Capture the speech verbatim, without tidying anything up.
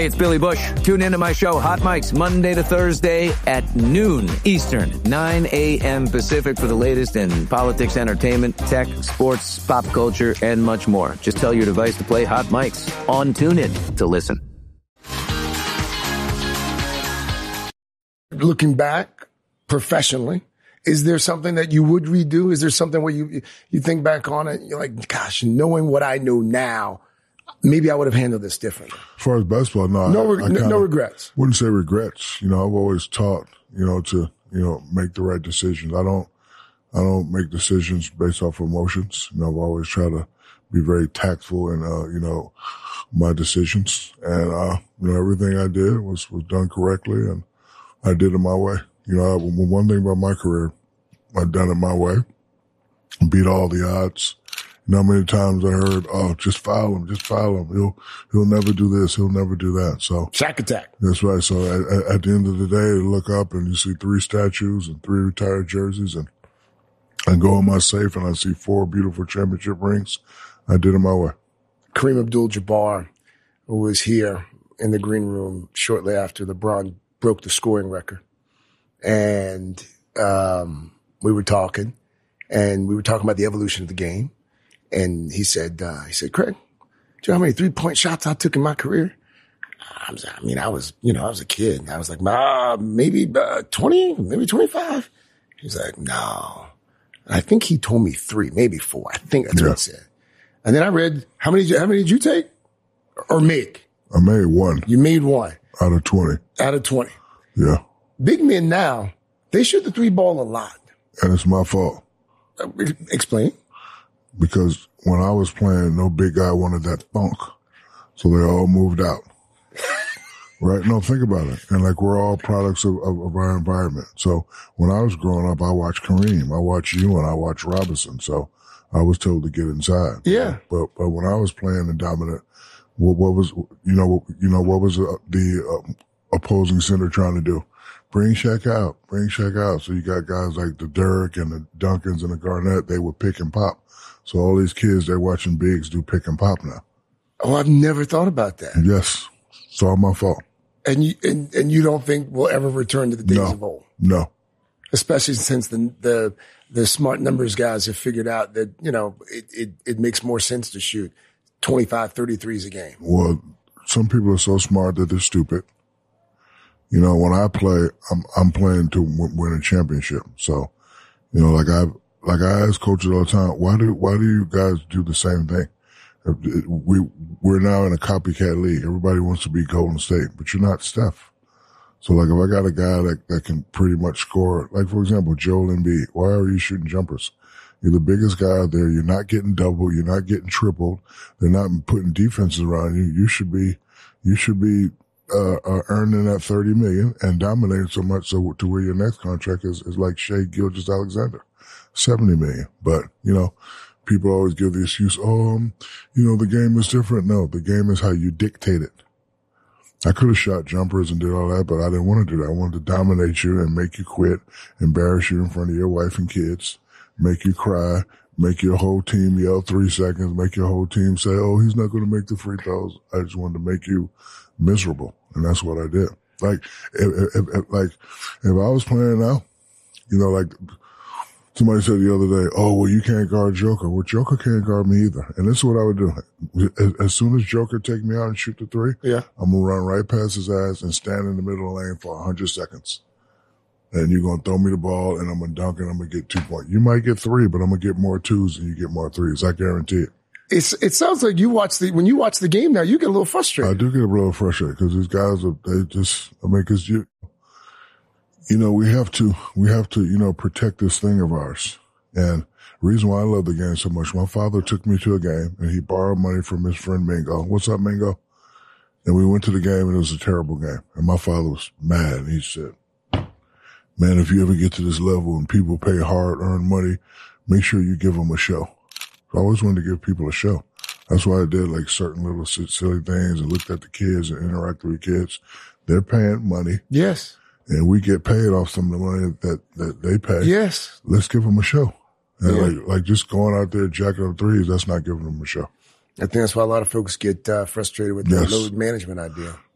It's Billy Bush. Tune into my show, Hot Mics, Monday to Thursday at noon Eastern, nine a.m. Pacific for the latest in politics, entertainment, tech, sports, pop culture, and much more. Just tell your device to play Hot Mics on TuneIn to listen. Looking back professionally, is there something that you would redo? Is there something where you you think back on it, you're like, gosh, knowing what I know now, maybe I would have handled this differently? As far as basketball, no. No, I, reg- I kinda no regrets. Wouldn't say regrets. You know, I've always taught, you know, to, you know, make the right decisions. I don't, I don't make decisions based off emotions. You know, I've always tried to be very tactful in, uh, you know, my decisions. And, uh, you know, everything I did was, was done correctly, and I did it my way. You know, I, one thing about my career, I've done it my way, beat all the odds. You know how many times I heard, oh, just foul him, just foul him. He'll, he'll never do this. He'll never do that. So. Shack attack. That's right. So at, at the end of the day, you look up and you see three statues and three retired jerseys, and I go in my safe and I see four beautiful championship rings. I did it my way. Kareem Abdul-Jabbar, who was here in the green room shortly after LeBron broke the scoring record. And, um, we were talking and we were talking about the evolution of the game. And he said, uh, he said, Craig, do you know how many three point shots I took in my career? I, was, I mean, I was, you know, I was a kid. I was like, uh, maybe uh, twenty, maybe twenty-five. He's like, no, I think he told me three, maybe four. I think that's yeah. what he said. And then I read, how many, how many did you take or make? I made one. You made one. Out of twenty. Out of twenty. Yeah. Big men now, they shoot the three ball a lot. And it's my fault. Uh, explain. Because when I was playing, no big guy wanted that funk. So they all moved out. Right? No, think about it. And like, we're all products of, of, of our environment. So when I was growing up, I watched Kareem, I watched you, and I watched Robinson. So I was told to get inside. Yeah. But, but when I was playing in dominant, what, what was, you know, you know, what was uh, the uh, opposing center trying to do? Bring Shaq out, bring Shaq out. So you got guys like the Dirk and the Duncans and the Garnett, they would pick and pop. So all these kids, they're watching bigs do pick and pop now. Oh, I've never thought about that. Yes. It's all my fault. And you, and, and you don't think we'll ever return to the days no. of old? No. Especially since the, the, the smart numbers guys have figured out that, you know, it, it, it makes more sense to shoot twenty-five, thirty threes a game. Well, some people are so smart that they're stupid. You know, when I play, I'm, I'm playing to w- win a championship. So, you know, like I, like I ask coaches all the time, why do, why do you guys do the same thing? We, we're now in a copycat league. Everybody wants to be Golden State, but you're not Steph. So like, if I got a guy that, that can pretty much score, like for example, Joel Embiid, why are you shooting jumpers? You're the biggest guy out there. You're not getting doubled. You're not getting tripled. They're not putting defenses around you. You should be, you should be, uh, uh earning that thirty million and dominating so much so to where your next contract is, is like Shea Gilgeous-Alexander, seventy million. But, you know, people always give the excuse, oh, um, you know, the game is different. No, the game is how you dictate it. I could have shot jumpers and did all that, but I didn't want to do that. I wanted to dominate you and make you quit, embarrass you in front of your wife and kids, make you cry, make your whole team yell three seconds, make your whole team say, oh, he's not going to make the free throws. I just wanted to make you miserable. And that's what I did. Like, if, if, if, like, if I was playing now, you know, like somebody said the other day, oh, well, you can't guard Joker. Well, Joker can't guard me either. And this is what I would do. As, as soon as Joker take me out and shoot the three, yeah, I'm going to run right past his ass and stand in the middle of the lane for one hundred seconds. And you're going to throw me the ball and I'm going to dunk and I'm going to get two points. You might get three, but I'm going to get more twos than you get more threes. I guarantee it. It's, it sounds like you watch the, when you watch the game now, you get a little frustrated. I do get a little frustrated because these guys are, they just, I mean, cause you, you know, we have to, we have to, you know, protect this thing of ours. And the reason why I love the game so much, my father took me to a game and he borrowed money from his friend Mingo. What's up, Mingo? And we went to the game and it was a terrible game. And my father was mad. And he said, man, if you ever get to this level and people pay hard earned money, make sure you give them a show. I always wanted to give people a show. That's why I did like certain little silly things and looked at the kids and interacted with kids. They're paying money. Yes. And we get paid off some of the money that, that they pay. Yes. Let's give them a show. And yeah. like, like just going out there jacking up threes, that's not giving them a show. I think that's why a lot of folks get uh, frustrated with yes. the load management idea.